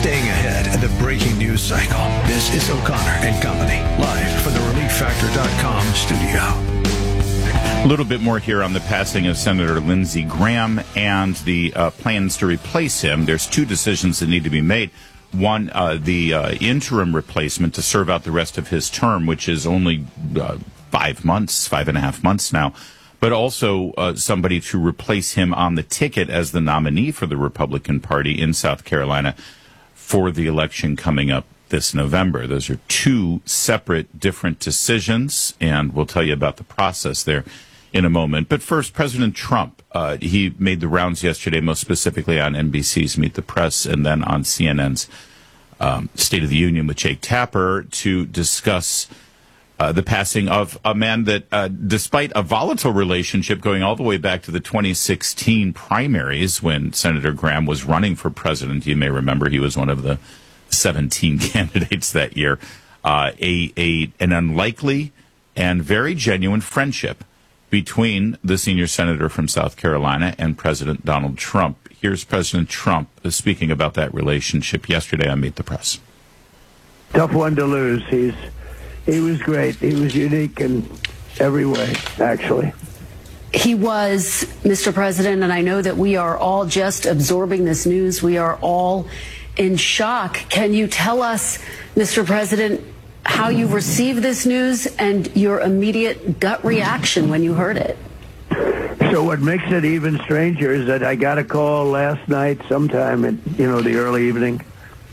Staying ahead of the breaking news cycle. This is O'Connor and Company, live from the ReliefFactor.com studio. A little bit more here on the passing of Senator Lindsey Graham and the plans to replace him. There's two decisions that need to be made. One, the interim replacement to serve out the rest of his term, which is only 5.5 months now, but also somebody to replace him on the ticket as the nominee for the Republican Party in South Carolina for the election coming up this November. Those are two separate, different decisions, and we'll tell you about the process there in a moment. But first, President Trump, he made the rounds yesterday, most specifically on NBC's Meet the Press and then on CNN's State of the Union with Jake Tapper to discuss the passing of a man that, despite a volatile relationship going all the way back to the 2016 primaries when Senator Graham was running for president, you may remember he was one of the 17 candidates that year, an unlikely and very genuine friendship between the senior senator from South Carolina and President Donald Trump. Here's President Trump speaking about that relationship yesterday on Meet the Press. Tough one to lose. He was great. He was unique in every way, actually. He was, Mr. President, and I know that we are all just absorbing this news. We are all in shock. Can you tell us, Mr. President, how you received this news and your immediate gut reaction when you heard it? So what makes it even stranger is that I got a call last night sometime in, the early evening,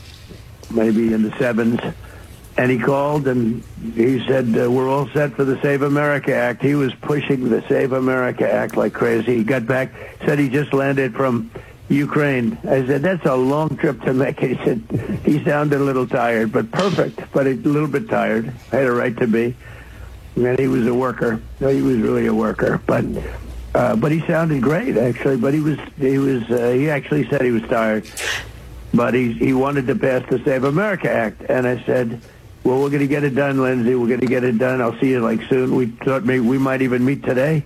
maybe in the 7s, and he called and he said, we're all set for the Save America Act. He was pushing the Save America Act like crazy. He got back, said he just landed from Ukraine. I said, that's a long trip to make. He said, he sounded a little tired, but perfect, but a little bit tired. Had a right to be. And he was a worker. No, he was really a worker. But he sounded great, actually. But he actually said he was tired. But he wanted to pass the Save America Act. And I said, well, we're going to get it done, Lindsey. We're going to get it done. I'll see you soon. We thought maybe we might even meet today.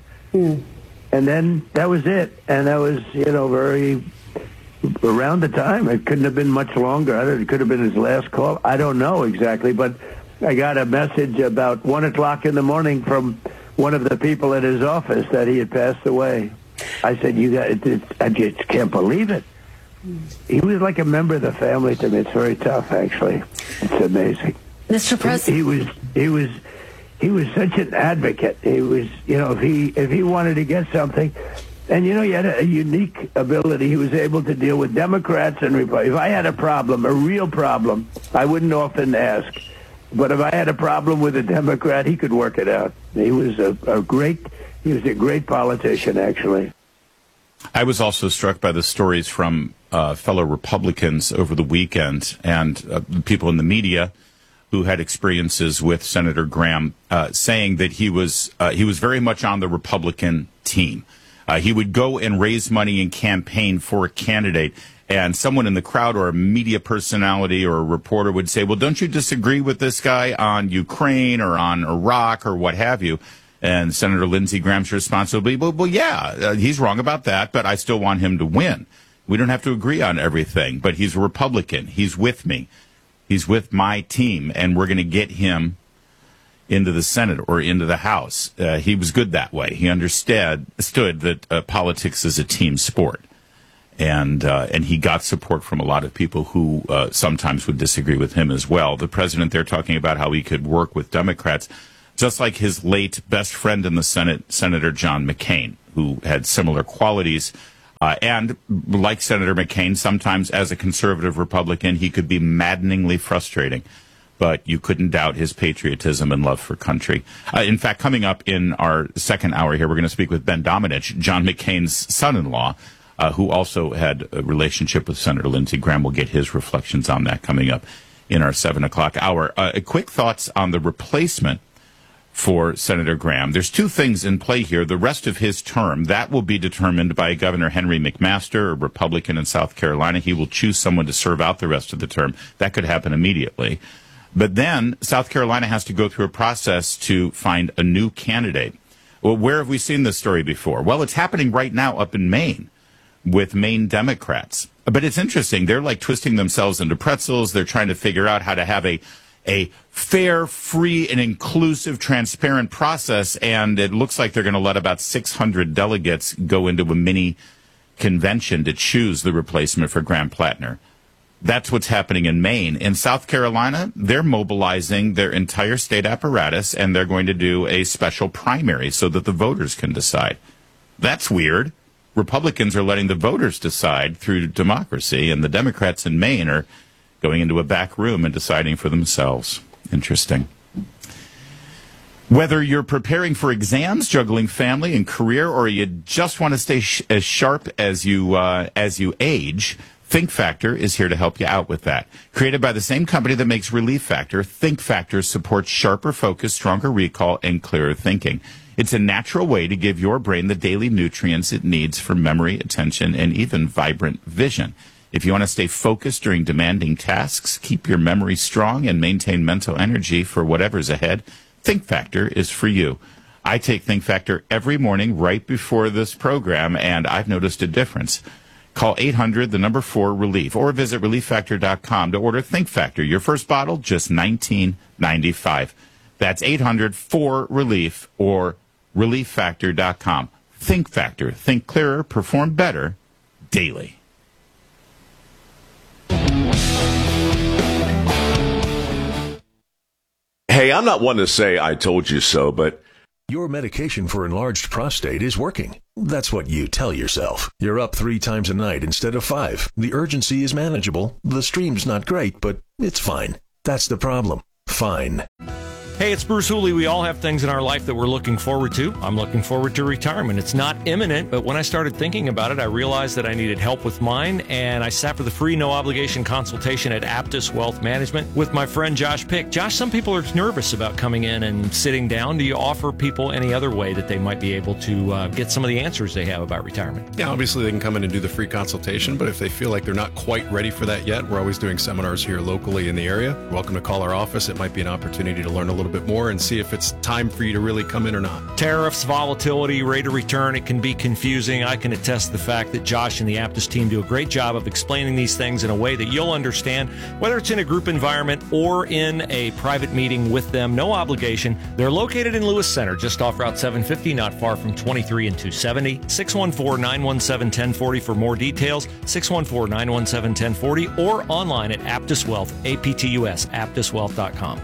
And then that was it. And that was, very around the time. It couldn't have been much longer. It could have been his last call. I don't know exactly. But I got a message about 1 o'clock in the morning from one of the people at his office that he had passed away. I said, I just can't believe it. He was like a member of the family to me. It's very tough, actually. It's amazing. Mr. President, he was such an advocate. He was, if he wanted to get something, and he had a unique ability. He was able to deal with Democrats and Republicans. If I had a problem, a real problem, I wouldn't often ask. But if I had a problem with a Democrat, he could work it out. He was a great politician, actually. I was also struck by the stories from fellow Republicans over the weekend and people in the media who had experiences with Senator Graham, saying that he was very much on the Republican team. He would go and raise money and campaign for a candidate, and someone in the crowd or a media personality or a reporter would say, well, don't you disagree with this guy on Ukraine or on Iraq or what have you? And Senator Lindsey Graham's response would be, well, yeah, he's wrong about that, but I still want him to win. We don't have to agree on everything, but he's a Republican. He's with me. He's with my team, and we're going to get him into the Senate or into the House. He was good that way. He understood that politics is a team sport, and he got support from a lot of people who sometimes would disagree with him as well. The president there talking about how he could work with Democrats, just like his late best friend in the Senate, Senator John McCain, who had similar qualities. And like Senator McCain, sometimes as a conservative Republican, he could be maddeningly frustrating. But you couldn't doubt his patriotism and love for country. In fact, coming up in our second hour here, we're going to speak with Ben Domenech, John McCain's son-in-law, who also had a relationship with Senator Lindsey Graham. We'll get his reflections on that coming up in our 7 o'clock hour. Quick thoughts on the replacement for Senator Graham. There's two things in play here. The rest of his term, that will be determined by Governor Henry McMaster, a Republican in South Carolina. He will choose someone to serve out the rest of the term. That could happen immediately. But then South Carolina has to go through a process to find a new candidate. Well, where have we seen this story before? Well, it's happening right now up in Maine with Maine Democrats. But it's interesting. They're like twisting themselves into pretzels. They're trying to figure out how to have a fair, free, and inclusive, transparent process. And it looks like they're going to let about 600 delegates go into a mini convention to choose the replacement for Graham Plattner. That's what's happening in Maine. In South Carolina, they're mobilizing their entire state apparatus, and they're going to do a special primary so that the voters can decide. That's weird. Republicans are letting the voters decide through democracy, and the Democrats in Maine are going into a back room and deciding for themselves. Interesting. Whether you're preparing for exams, juggling family and career, or you just want to stay as sharp as you age, Think Factor is here to help you out with that. Created by the same company that makes Relief Factor, Think Factor supports sharper focus, stronger recall, and clearer thinking. It's a natural way to give your brain the daily nutrients it needs for memory, attention, and even vibrant vision. If you want to stay focused during demanding tasks, keep your memory strong, and maintain mental energy for whatever's ahead, Think Factor is for you. I take Think Factor every morning right before this program, and I've noticed a difference. Call 800-4-RELIEF or visit ReliefFactor.com to order Think Factor. Your first bottle, just $19.95. That's 800-4-RELIEF or ReliefFactor.com. Think Factor. Think clearer, perform better daily. Hey, I'm not one to say I told you so, but your medication for enlarged prostate is working. That's what you tell yourself. You're up 3 times a night instead of 5. The urgency is manageable. The stream's not great, but it's fine. That's the problem. Fine. Hey, it's Bruce Hooley. We all have things in our life that we're looking forward to. I'm looking forward to retirement. It's not imminent, but when I started thinking about it, I realized that I needed help with mine, and I sat for the free, no-obligation consultation at Aptus Wealth Management with my friend Josh Pick. Josh, some people are nervous about coming in and sitting down. Do you offer people any other way that they might be able to get some of the answers they have about retirement? Yeah, obviously they can come in and do the free consultation, but if they feel like they're not quite ready for that yet, we're always doing seminars here locally in the area. You're welcome to call our office. It might be an opportunity to learn a little bit more and see if it's time for you to really come in or not. Tariffs, volatility, rate of return, it can be confusing. I can attest to the fact that Josh and the Aptus team do a great job of explaining these things in a way that you'll understand, whether it's in a group environment or in a private meeting with them. No obligation. They're located in Lewis Center, just off Route 750, not far from 23 and 270. 614-917-1040 for more details. 614-917-1040 or online at Aptus Wealth, APTUS, aptuswealth.com.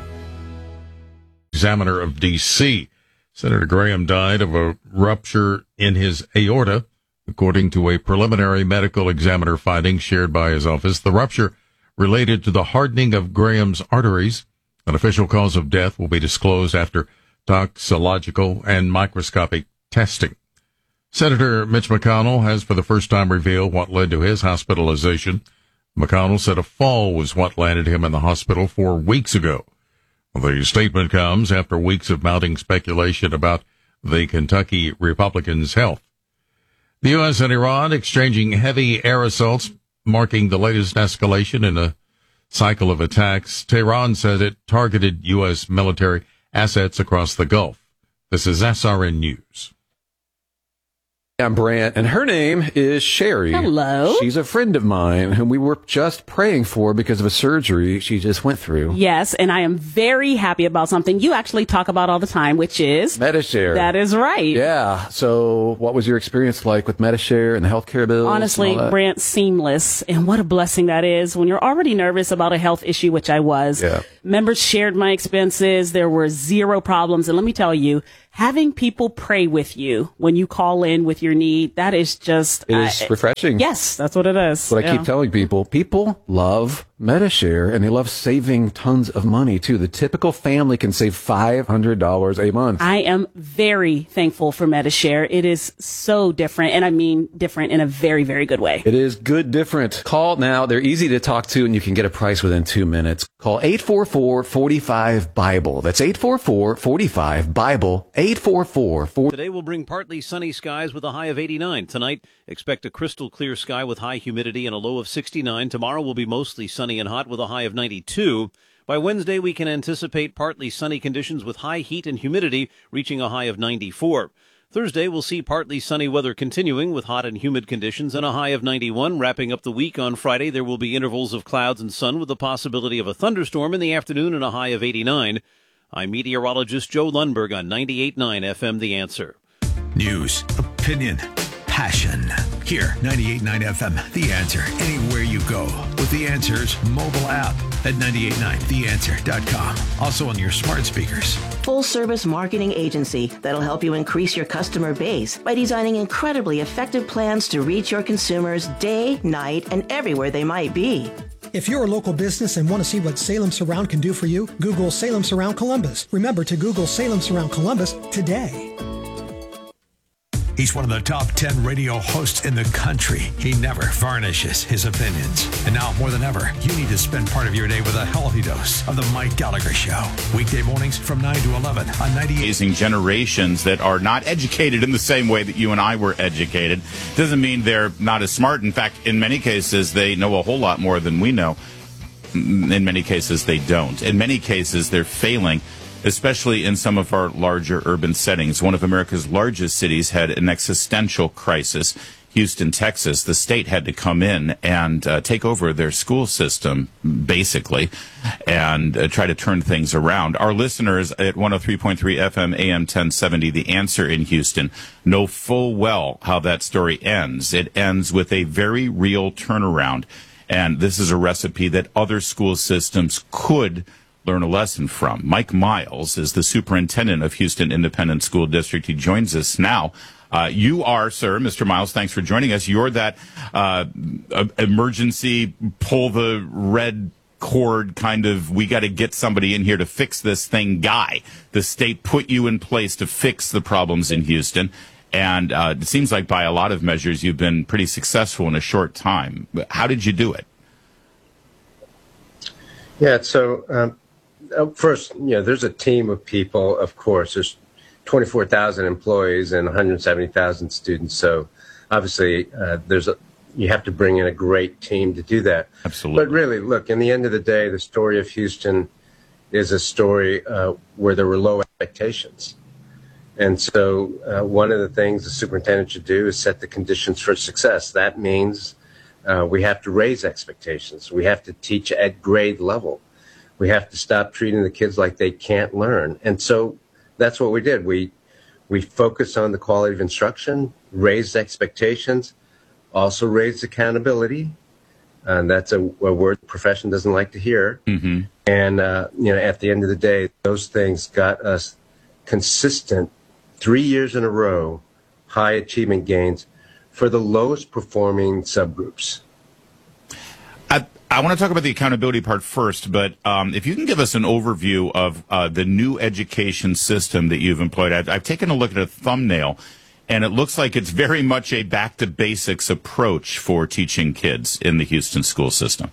Examiner of D.C. Senator Graham died of a rupture in his aorta, according to a preliminary medical examiner finding shared by his office. The rupture related to the hardening of Graham's arteries. An official cause of death will be disclosed after toxicological and microscopic testing. Senator Mitch McConnell has for the first time revealed what led to his hospitalization. McConnell said a fall was what landed him in the hospital 4 weeks ago. The statement comes after weeks of mounting speculation about the Kentucky Republican's health. The U.S. and Iran exchanging heavy air assaults, marking the latest escalation in a cycle of attacks. Tehran said it targeted U.S. military assets across the Gulf. This is SRN News. I'm Brant, and her name is Sherry. Hello. She's a friend of mine whom we were just praying for because of a surgery she just went through. Yes, and I am very happy about something you actually talk about all the time, which is Medi-Share. That is right. Yeah. So what was your experience like with Medi-Share and the healthcare bills? Honestly, Brant, seamless. And what a blessing that is when you're already nervous about a health issue, which I was. Yeah. Members shared my expenses. There were 0 problems. And let me tell you, having people pray with you when you call in with your need, that is just... It is refreshing. Yes, that's what it is. What I keep telling people. People love Medi-Share, and they love saving tons of money, too. The typical family can save $500 a month. I am very thankful for Medi-Share. It is so different, and I mean different in a very, very good way. It is good different. Call now. They're easy to talk to, and you can get a price within 2 minutes. Call 844-45-BIBLE. That's 844-45-BIBLE. 844-4. Today will bring partly sunny skies with a high of 89. Tonight, expect a crystal clear sky with high humidity and a low of 69. Tomorrow will be mostly sunny and hot with a high of 92. By Wednesday, we can anticipate partly sunny conditions with high heat and humidity reaching a high of 94. Thursday, we'll see partly sunny weather continuing with hot and humid conditions and a high of 91. Wrapping up the week on Friday, there will be intervals of clouds and sun with the possibility of a thunderstorm in the afternoon and a high of 89. I'm meteorologist Joe Lundberg on 98.9 FM The Answer. News, opinion, passion. Here, 98.9 FM, The Answer. Anywhere you go with The Answer's mobile app at 98.9theanswer.com. Also on your smart speakers. Full-service marketing agency that'll help you increase your customer base by designing incredibly effective plans to reach your consumers day, night, and everywhere they might be. If you're a local business and want to see what Salem Surround can do for you, Google Salem Surround Columbus. Remember to Google Salem Surround Columbus today. He's one of the top 10 radio hosts in the country. He never varnishes his opinions. And now, more than ever, you need to spend part of your day with a healthy dose of The Mike Gallagher Show. Weekday mornings from 9 to 11 on 98. Amazing generations that are not educated in the same way that you and I were educated. Doesn't mean they're not as smart. In fact, in many cases, they know a whole lot more than we know. In many cases, they don't. In many cases, they're failing, especially in some of our larger urban settings. One of America's largest cities had an existential crisis. Houston, Texas, the state had to come in and take over their school system, basically, and try to turn things around. Our listeners at 103.3 FM, AM 1070, The Answer in Houston, know full well how that story ends. It ends with a very real turnaround, and this is a recipe that other school systems could learn a lesson from. Mike Miles is the superintendent of Houston Independent School District. He joins us now. You are, sir, Mr. Miles, thanks for joining us. You're that emergency, pull the red cord kind of, we got to get somebody in here to fix this thing guy. The state put you in place to fix the problems in Houston. And it seems like by a lot of measures, you've been pretty successful in a short time. How did you do it? Yeah, so first, there's a team of people, of course. There's 24,000 employees and 170,000 students. So obviously, you have to bring in a great team to do that. Absolutely. But really, look, in the end of the day, the story of Houston is a story where there were low expectations. And so one of the things the superintendent should do is set the conditions for success. That means we have to raise expectations. We have to teach at grade level. We have to stop treating the kids like they can't learn. And so that's what we did. We focused on the quality of instruction, raised expectations, also raised accountability. And that's a word the profession doesn't like to hear. Mm-hmm. And, at the end of the day, those things got us consistent 3 years in a row, high achievement gains for the lowest performing subgroups. I want to talk about the accountability part first, but if you can give us an overview of the new education system that you've employed. I've taken a look at a thumbnail, and it looks like it's very much a back-to-basics approach for teaching kids in the Houston school system.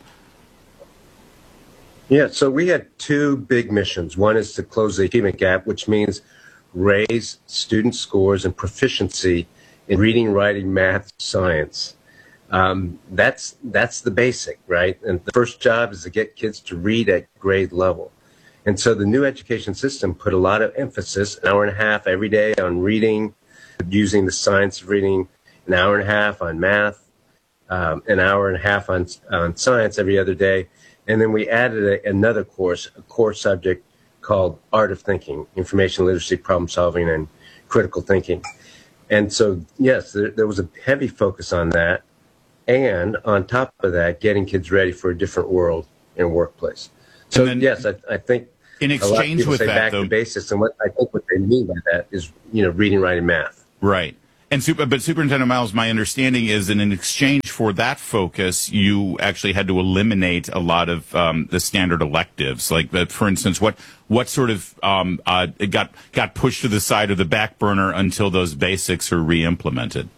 Yeah, so we had two big missions. One is to close the achievement gap, which means raise student scores and proficiency in reading, writing, math, science. That's the basic, right? And the first job is to get kids to read at grade level. And so the new education system put a lot of emphasis, an hour and a half every day on reading, using the science of reading, an hour and a half on math, an hour and a half on science every other day. And then we added another course, a core subject called Art of Thinking, Information Literacy, Problem Solving, and Critical Thinking. And so, yes, there was a heavy focus on that. And on top of that, getting kids ready for a different world and workplace. So, yes, I think in exchange a lot of people with say that, back though, to basics, and what they mean by that is, reading, writing, math. Right. And but Superintendent Miles, my understanding is that in exchange for that focus, you actually had to eliminate a lot of the standard electives. Like, for instance, what sort of it got pushed to the side of the back burner until those basics are re-implemented?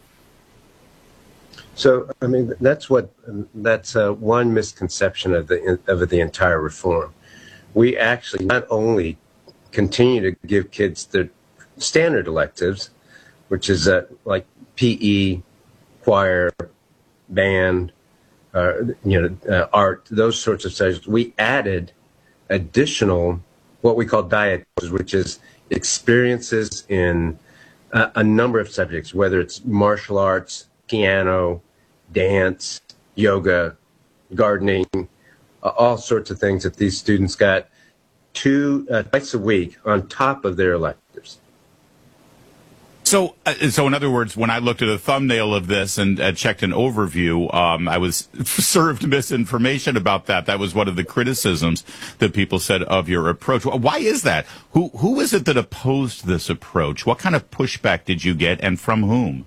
So, I mean, that's one misconception of the entire reform. We actually not only continue to give kids the standard electives, which is like PE, choir, band, art, those sorts of subjects. We added additional, what we call diet, which is experiences in a number of subjects, whether it's martial arts, piano, dance, yoga, gardening, all sorts of things that these students got twice a week on top of their electives. So in other words, when I looked at a thumbnail of this and checked an overview, I was served misinformation about that. That was one of the criticisms that people said of your approach. Why is that? Who is it that opposed this approach? What kind of pushback did you get, and from whom?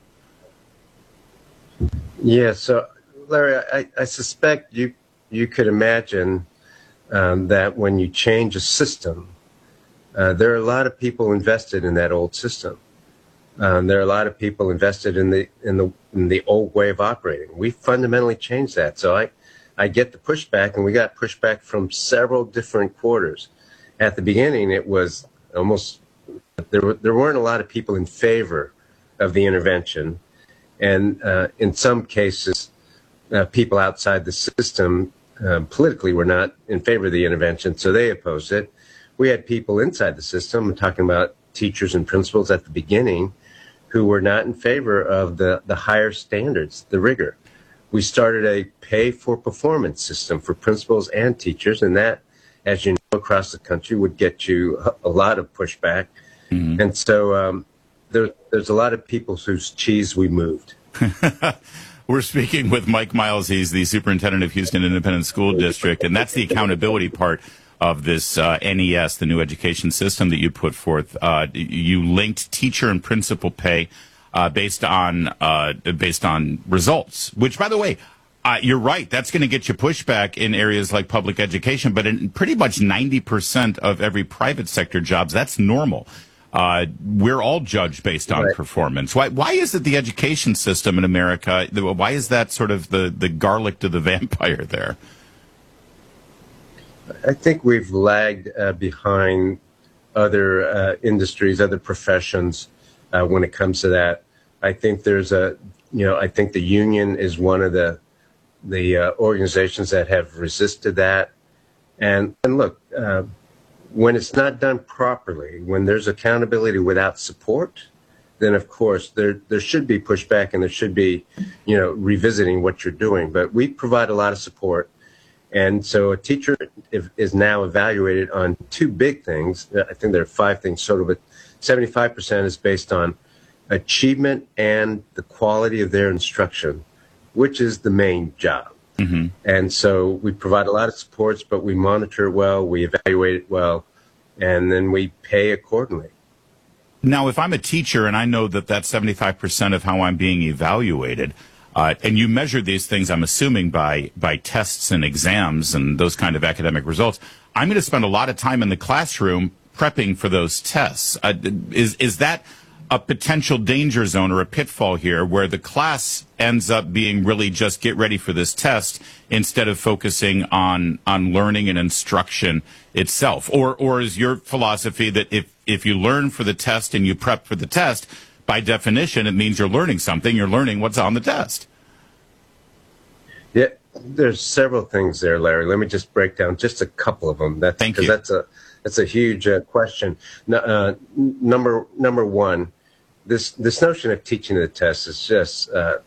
Yeah, so Larry, I suspect you could imagine that when you change a system, there are a lot of people invested in that old system. There are a lot of people invested in the old way of operating. We fundamentally changed that. So I get the pushback, and we got pushback from several different quarters. At the beginning, it was almost there weren't a lot of people in favor of the intervention, and in some cases, people outside the system politically were not in favor of the intervention, so they opposed it. We had people inside the system, I'm talking about teachers and principals at the beginning, who were not in favor of the higher standards, the rigor. We started a pay-for-performance system for principals and teachers, and that, as you know, across the country would get you a lot of pushback. Mm-hmm. And so there's a lot of people whose cheese we moved. We're speaking with Mike Miles. He's the superintendent of Houston Independent School District, and that's the accountability part of this NES, the new education system that you put forth. You linked teacher and principal pay based on results, which, by the way, you're right. That's going to get you pushback in areas like public education, but in pretty much 90% of every private sector jobs, that's normal. We're all judged based on performance. Why is it the education system in America, why is that sort of the garlic to the vampire there? I think we've lagged behind other industries, other professions when it comes to that. I think I think the union is one of the organizations that have resisted that. And look, when it's not done properly, when there's accountability without support, then of course there should be pushback, and there should be, revisiting what you're doing. But we provide a lot of support. And so a teacher is now evaluated on two big things. I think there are 5 things total, but 75% is based on achievement and the quality of their instruction, which is the main job. Mm-hmm. And so we provide a lot of supports, but we monitor it well, we evaluate it well, and then we pay accordingly. Now, if I'm a teacher and I know that that's 75% of how I'm being evaluated, and you measure these things, I'm assuming, by tests and exams and those kind of academic results, I'm going to spend a lot of time in the classroom prepping for those tests. Is that a potential danger zone or a pitfall here where the class ends up being really just get ready for this test instead of focusing on learning and instruction itself? Or is your philosophy that if you learn for the test and you prep for the test, by definition, it means you're learning something. You're learning what's on the test. Yeah, there's several things there, Larry. Let me just break down just a couple of them. Thank you. That's a huge question. Number one, this notion of teaching the test is just a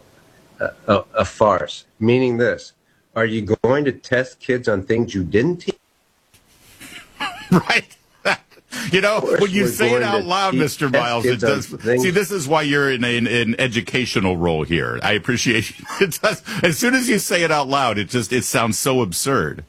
farce. Meaning this: are you going to test kids on things you didn't teach? Right. When you say it out loud, Mr. Miles, it does. See, this is why you're in an educational role here. I appreciate it. Does. As soon as you say it out loud, it sounds so absurd.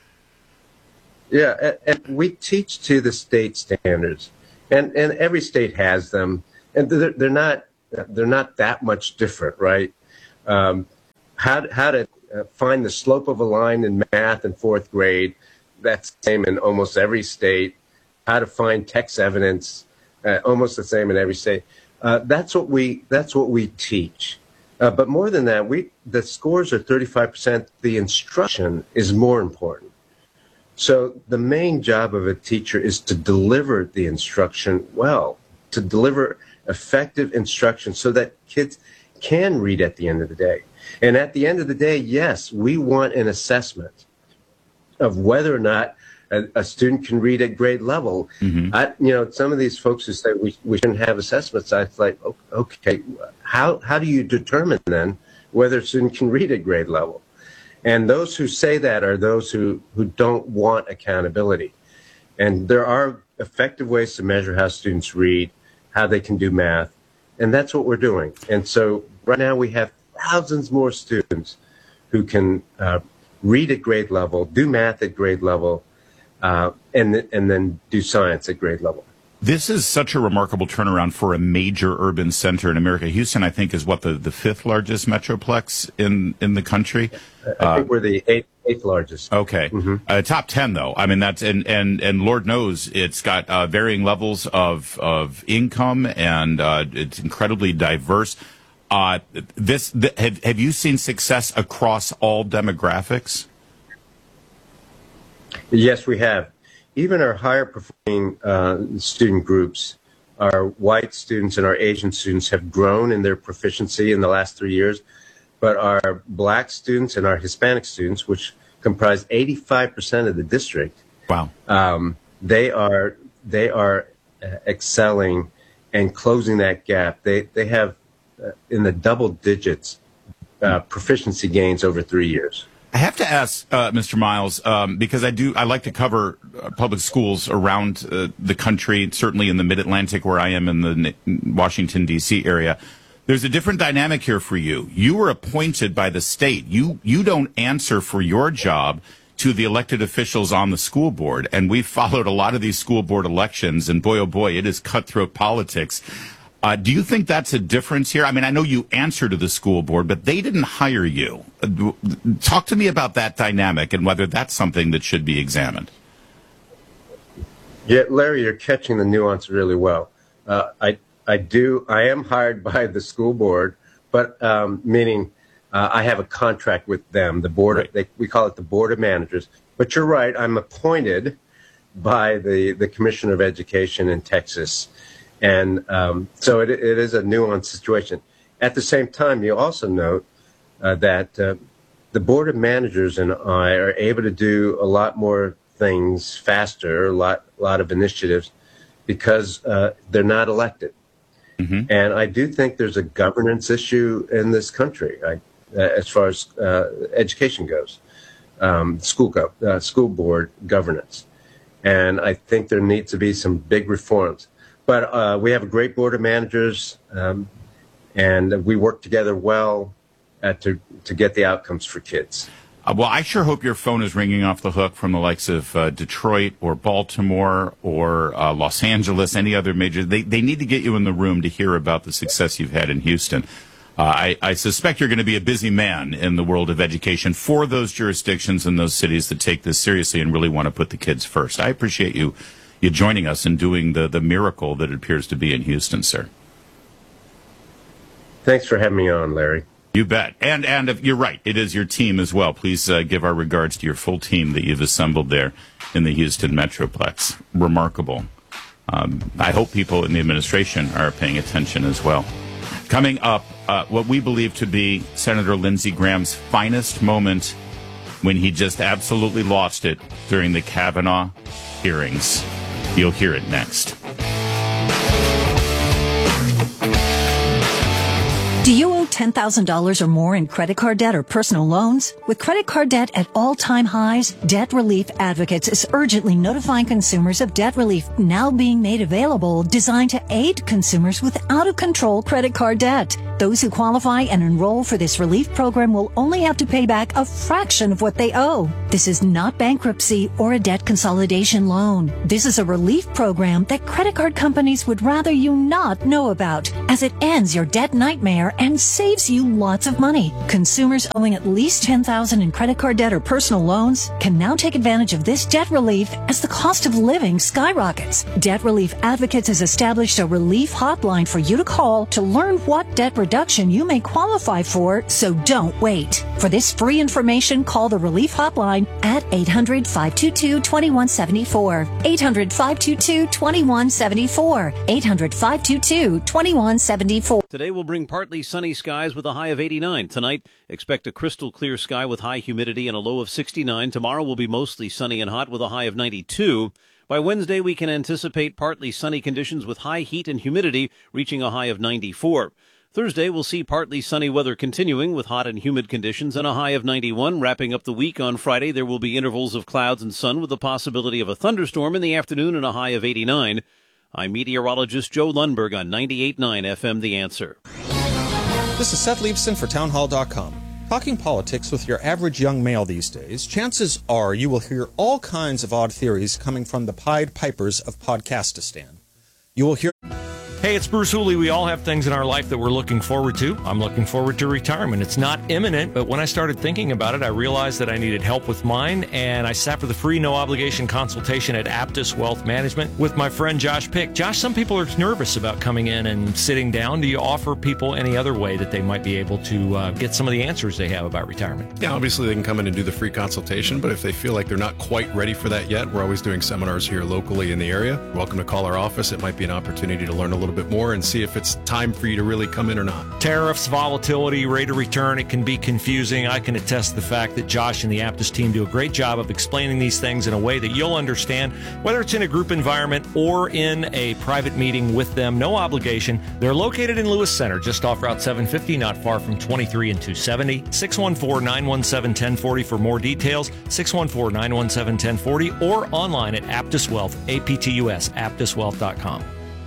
Yeah, and we teach to the state standards, and every state has them, and they're not that much different, right? How to find the slope of a line in math in 4th grade, that's the same in almost every state. How to find text evidence, almost the same in every state. That's what we teach. But more than that, the scores are 35%. The instruction is more important. So the main job of a teacher is to deliver the instruction well, to deliver effective instruction so that kids can read at the end of the day. And at the end of the day, yes, we want an assessment of whether or not a student can read at grade level. Some of these folks who say we shouldn't have assessments, I was like, okay, how do you determine then whether a student can read at grade level? And those who say that are those who don't want accountability. And there are effective ways to measure how students read, how they can do math, and that's what we're doing. And so right now we have thousands more students who can read at grade level, do math at grade level, and then do science at grade level. This is such a remarkable turnaround for a major urban center in America. Houston, I think, is the fifth largest metroplex in the country. I think we're the eighth largest. Okay. Top 10, though. I mean, that's, and Lord knows it's got varying levels of income, and it's incredibly diverse. Have you seen success across all demographics? Yes, we have. Even our higher performing student groups, our white students and our Asian students have grown in their proficiency in the last 3 years. But our black students and our Hispanic students, which comprise 85% of the district, wow, they are excelling and closing that gap. They have in the double digits proficiency gains over 3 years. I have to ask, Mr. Miles, because I like to cover public schools around the country, certainly in the Mid-Atlantic where I am in the Washington, D.C. area. There's a different dynamic here for you. You were appointed by the state. You don't answer for your job to the elected officials on the school board. And we've followed a lot of these school board elections, and boy, oh boy, it is cutthroat politics. Do you think that's a difference here? I mean, I know you answer to the school board, but they didn't hire you. Talk to me about that dynamic and whether that's something that should be examined. Yeah, Larry, you're catching the nuance really well. I am hired by the school board, but meaning I have a contract with them, the board. Right. We call it the Board of Managers. But you're right, I'm appointed by the Commissioner of Education in Texas. And so it is a nuanced situation. At the same time, you also note that the Board of Managers and I are able to do a lot more things faster, a lot of initiatives, because they're not elected. And I do think there's a governance issue in this country as far as education goes, school board governance. And I think there needs to be some big reforms. But we have a great board of managers, and we work together well to get the outcomes for kids. Well, I sure hope your phone is ringing off the hook from the likes of Detroit or Baltimore or Los Angeles, any other major. They need to get you in the room to hear about the success you've had in Houston. I suspect you're going to be a busy man in the world of education for those jurisdictions and those cities that take this seriously and really want to put the kids first. I appreciate you joining us and doing the miracle that it appears to be in Houston, sir. Thanks for having me on, Larry. You bet. And if you're right, it is your team as well. Please give our regards to your full team that you've assembled there in the Houston Metroplex. Remarkable. I hope people in the administration are paying attention as well. Coming up, what we believe to be Senator Lindsey Graham's finest moment when he just absolutely lost it during the Kavanaugh hearings. You'll hear it next. Do you owe $10,000 or more in credit card debt or personal loans? With credit card debt at all-time highs, Debt Relief Advocates is urgently notifying consumers of debt relief now being made available, designed to aid consumers with out-of-control credit card debt. Those who qualify and enroll for this relief program will only have to pay back a fraction of what they owe. This is not bankruptcy or a debt consolidation loan. This is a relief program that credit card companies would rather you not know about, as it ends your debt nightmare and saves you lots of money. Consumers owing at least $10,000 in credit card debt or personal loans can now take advantage of this debt relief as the cost of living skyrockets. Debt Relief Advocates has established a relief hotline for you to call to learn what debt reduction you may qualify for, so don't wait. For this free information, call the Relief Hotline at 800-522-2174. 800-522-2174. 800-522-2174. Today will bring partly sunny skies with a high of 89. Tonight, expect a crystal clear sky with high humidity and a low of 69. Tomorrow will be mostly sunny and hot with a high of 92. By Wednesday, we can anticipate partly sunny conditions with high heat and humidity reaching a high of 94. Thursday, we'll see partly sunny weather continuing with hot and humid conditions and a high of 91. Wrapping up the week on Friday, there will be intervals of clouds and sun with the possibility of a thunderstorm in the afternoon and a high of 89. I'm meteorologist Joe Lundberg on 98.9 FM The Answer. This is Seth Leibson for townhall.com. Talking politics with your average young male these days, chances are you will hear all kinds of odd theories coming from the Pied Pipers of Podcastistan. You will hear... Hey, it's Bruce Hooley. We all have things in our life that we're looking forward to. I'm looking forward to retirement. It's not imminent, but when I started thinking about it, I realized that I needed help with mine, and I sat for the free, no-obligation consultation at Aptus Wealth Management with my friend Josh Pick. Josh, some people are nervous about coming in and sitting down. Do you offer people any other way that they might be able to get some of the answers they have about retirement? Yeah, obviously they can come in and do the free consultation, but if they feel like they're not quite ready for that yet, we're always doing seminars here locally in the area. Welcome to call our office. It might be an opportunity to learn a little bit more and see if it's time for you to really come in or not. Tariffs, volatility, rate of return, it can be confusing. I can attest to the fact that Josh and the Aptus team do a great job of explaining these things in a way that you'll understand, whether it's in a group environment or in a private meeting with them. No obligation. They're located in Lewis Center, just off Route 750, not far from 23 and 270. 614-917-1040 for more details. 614-917-1040 or online at Aptus Wealth, APTUS, aptuswealth.com.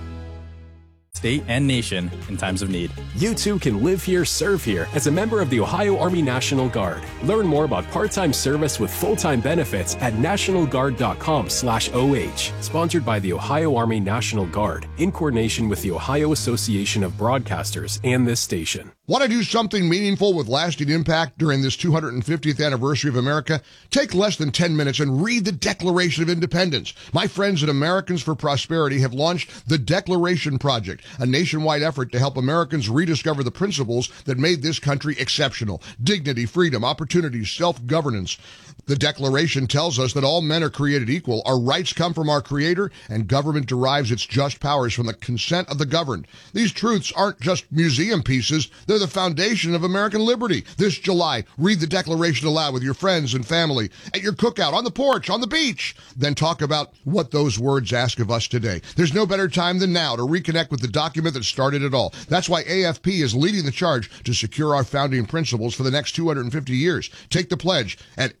State and nation in times of need. You too can live here, serve here as a member of the Ohio Army National Guard. Learn more about part-time service with full-time benefits at nationalguard.com/OH. Sponsored by the Ohio Army National Guard in coordination with the Ohio Association of Broadcasters and this station. Want to do something meaningful with lasting impact during this 250th anniversary of America? Take less than 10 minutes and read the Declaration of Independence. My friends at Americans for Prosperity have launched the Declaration Project, a nationwide effort to help Americans rediscover the principles that made this country exceptional: dignity, freedom, opportunity, self-governance. The Declaration tells us that all men are created equal, our rights come from our Creator, and government derives its just powers from the consent of the governed. These truths aren't just museum pieces, they're the foundation of American liberty. This July, read the Declaration aloud with your friends and family, at your cookout, on the porch, on the beach. Then talk about what those words ask of us today. There's no better time than now to reconnect with the document that started it all. That's why AFP is leading the charge to secure our founding principles for the next 250 years. Take the pledge at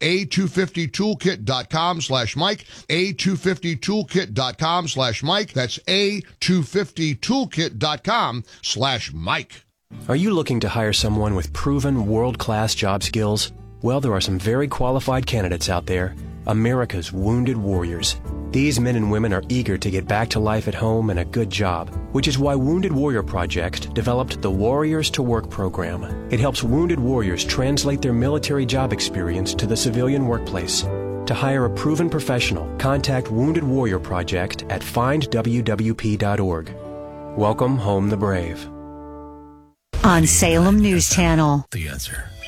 A250toolkit.com/Mike, A250toolkit.com/Mike. That's A250toolkit.com/Mike. Are you looking to hire someone with proven world-class job skills? Well, there are some very qualified candidates out there. America's wounded warriors. These men and women are eager to get back to life at home and a good job, which is why Wounded Warrior Project developed the Warriors to Work program. It helps wounded warriors translate their military job experience to the civilian workplace. To hire a proven professional, contact Wounded Warrior Project at findwwp.org. Welcome home the brave. On Salem News Channel. The Answer.